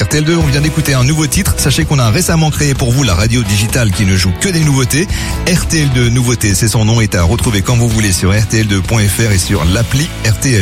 RTL2. On vient d'écouter un nouveau titre. Sachez qu'on a récemment créé pour vous la radio digitale qui ne joue que des nouveautés. RTL2 Nouveautés, c'est son nom, est à retrouver quand vous voulez sur rtl2.fr et sur l'appli RTL.